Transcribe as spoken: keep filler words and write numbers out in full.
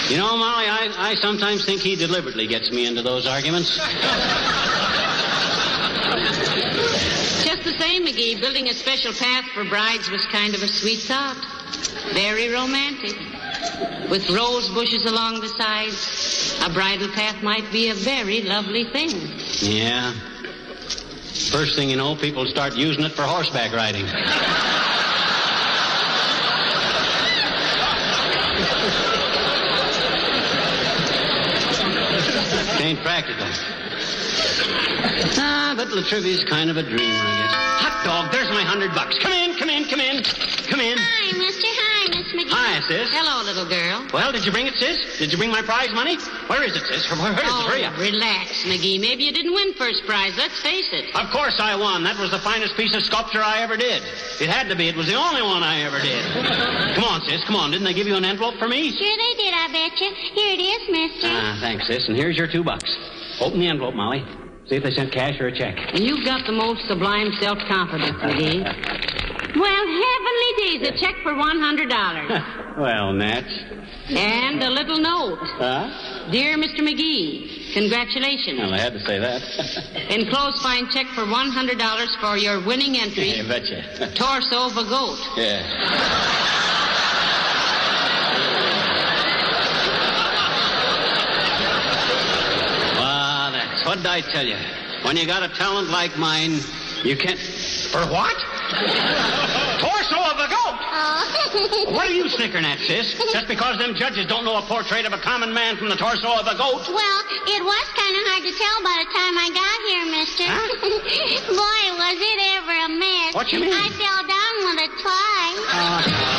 You know, Molly, I, I sometimes think he deliberately gets me into those arguments. Just the same, McGee, building a special path for brides was kind of a sweet thought. Very romantic. With rose bushes along the sides, a bridal path might be a very lovely thing. Yeah. First thing you know, people start using it for horseback riding. Ain't practical. Ah, but Latrevia's kind of a dreamer, I guess. Hot dog, there's my hundred bucks. Come in, come in, come in. Come in. Hi, mister. Hi, Miss McGee. Hi, sis. Hello, little girl. Well, did you bring it, sis? Did you bring my prize money? Where is it, sis? Where is oh, it? Hurry up. Relax, McGee. Maybe you didn't win first prize. Let's face it. Of course I won. That was the finest piece of sculpture I ever did. It had to be. It was the only one I ever did. Come on, sis. Come on. Didn't they give you an envelope for me? Sure they did, I bet you. Here it is, mister. Ah, thanks, sis. And here's your two bucks. Open the envelope, Molly. See if they sent cash or a check. You've got the most sublime self-confidence, McGee. Well, heavenly days, a check for one hundred dollars. Well, Nats. And a little note. Huh? Dear Mister McGee, congratulations. Well, I had to say that. Enclosed fine check for one hundred dollars for your winning entry. Hey, betcha. Torso of a goat. Yeah. What did I tell you? When you got a talent like mine, you can't... For what? Torso of a goat! Oh. What are you snickering at, sis? Just because them judges don't know a portrait of a common man from the torso of a goat? Well, it was kind of hard to tell by the time I got here, mister. Huh? Boy, was it ever a mess. What you mean? I fell down with it twice. Uh...